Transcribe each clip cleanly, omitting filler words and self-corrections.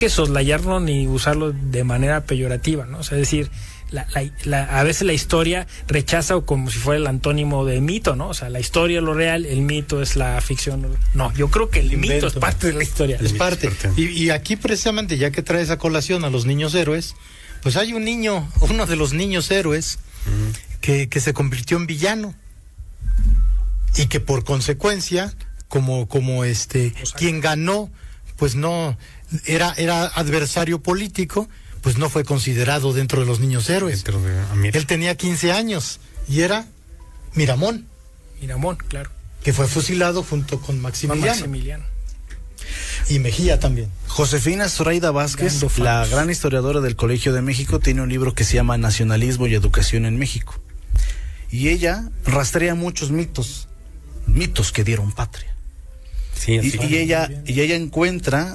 que soslayarlo ni usarlo de manera peyorativa, ¿no? O sea, es decir, a veces la historia rechaza o como si fuera el antónimo de mito, ¿no? O sea, la historia es lo real, el mito es la ficción. No, yo creo que el mito es parte de la historia. Es parte. Y aquí precisamente, ya que traes a colación a los niños héroes, pues hay un niño, uno de los niños héroes, que se convirtió en villano. Y que por consecuencia, como quien ganó, pues no, era adversario político, pues no fue considerado dentro de los niños héroes. Él tenía 15 años y era Miramón. Miramón, claro. Que fue fusilado junto con Maximiliano. Y Mejía también. Josefina Zoraida Vázquez, la gran historiadora del Colegio de México, tiene un libro que se llama Nacionalismo y Educación en México. Y ella rastrea muchos mitos que dieron patria. Sí, y ella encuentra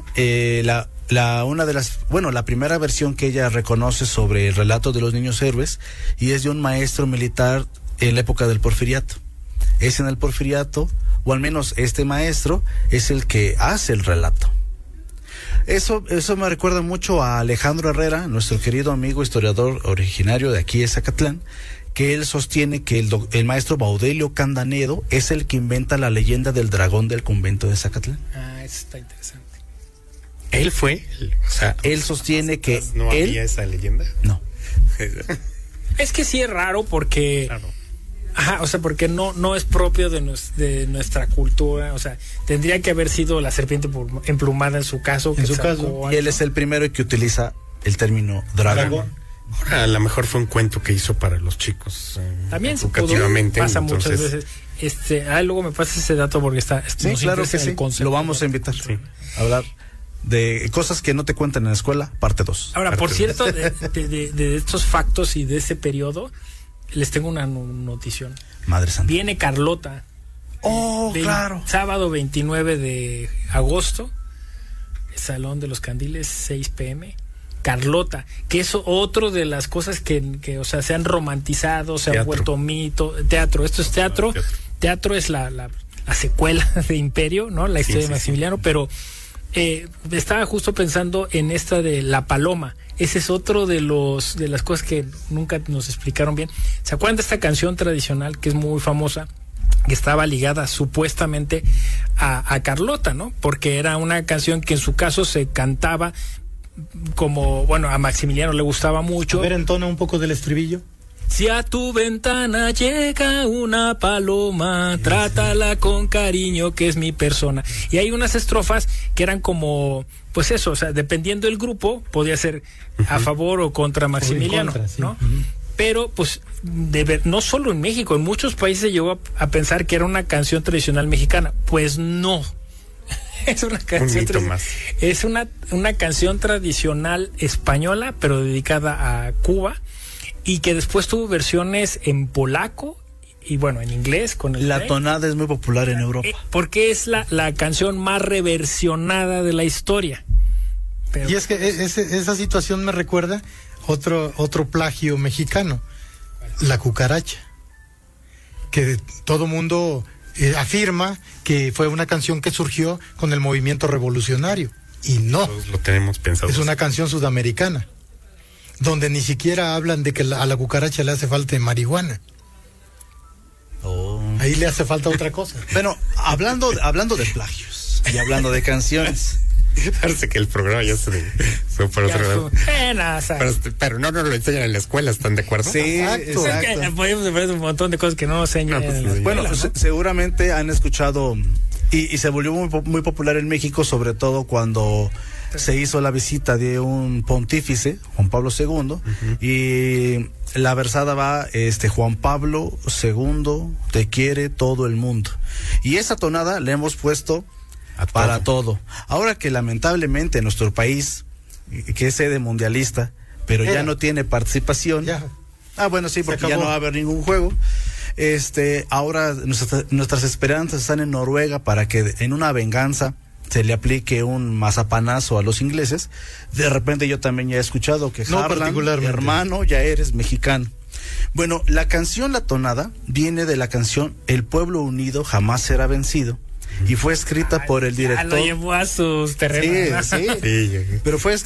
la primera versión que ella reconoce sobre el relato de los niños héroes, y es de un maestro militar en la época del Porfiriato. Es en el Porfiriato, o al menos este maestro es el que hace el relato. Eso me recuerda mucho a Alejandro Herrera, nuestro querido amigo historiador originario de aquí de Zacatlán, que él sostiene que el maestro Baudelio Candanedo es el que inventa la leyenda del dragón del convento de Zacatlán. Ah, eso está interesante. ¿Él fue? Él sostiene que ¿No había esa leyenda? No. Es que sí es raro porque... Claro. Ajá, o sea, porque no es propio de nuestra cultura, o sea, tendría que haber sido la serpiente emplumada en su caso. Y él es el primero que utiliza el término dragón. Ahora, a lo mejor fue un cuento que hizo para los chicos. También se pasa muchas veces. Luego me pasa ese dato porque está. Sí, claro que sí. Lo vamos a invitar a hablar de cosas que no te cuentan en la escuela, parte 2. Ahora, por cierto, de estos factos y de ese periodo, les tengo una notición. Madre santa. Viene Carlota. Claro. Sábado 29 de agosto, Salón de los Candiles, 6 p.m. Carlota, que es otro de las cosas que o sea, se han romantizado, se han vuelto mito. Teatro, esto es teatro. Teatro es la secuela de Imperio, ¿no? La historia de Maximiliano, pero estaba justo pensando en esta de La Paloma. Ese es otro de las cosas que nunca nos explicaron bien. ¿Se acuerdan de esta canción tradicional que es muy famosa, que estaba ligada supuestamente a Carlota, ¿no? Porque era una canción que en su caso se cantaba como, bueno, a Maximiliano le gustaba mucho. A ver, entona un poco del estribillo. Si a tu ventana llega una paloma, trátala con cariño, que es mi persona. Y hay unas estrofas que eran como, pues eso, o sea, dependiendo del grupo, podía ser a favor o contra Maximiliano, ¿no? Pero, pues, no solo en México, en muchos países se llegó a pensar que era una canción tradicional mexicana. Pues no. Es una canción es una canción tradicional española, pero dedicada a Cuba, y que después tuvo versiones en polaco y bueno, en inglés con el La tonada es muy popular en Europa. Porque es la canción más reversionada de la historia. Pero, y es que esa situación me recuerda otro plagio mexicano, La Cucaracha, que todo mundo afirma que fue una canción que surgió con el movimiento revolucionario, y no. Todos lo tenemos pensado. Es una canción sudamericana, donde ni siquiera hablan de que a la cucaracha le hace falta marihuana. Ahí le hace falta otra cosa. Bueno, hablando de plagios y hablando de canciones. Parece que el programa ya se fue por otro lado. Pero no lo enseñan en la escuela, ¿están de acuerdo? Sí, exacto. Podemos ver un montón de cosas que no enseñan en la escuela. Bueno, ¿no? Seguramente han escuchado, y se volvió muy popular en México, sobre todo cuando se hizo la visita de un pontífice, Juan Pablo II, y la versada va, Juan Pablo II te quiere todo el mundo. Y esa tonada le hemos puesto para todo. Ahora que lamentablemente nuestro país, que es sede mundialista, pero ya no tiene participación. Bueno, sí, porque ya no va a haber ningún juego. Ahora nuestras esperanzas están en Noruega para que en una venganza se le aplique un mazapanazo a los ingleses. De repente yo también ya he escuchado que Harlan, hermano, ya eres mexicano. Bueno, la canción La Tonada viene de la canción El pueblo unido jamás será vencido, y fue escrita por el director. Lo llevó a sus terrenos. Sí, pero fue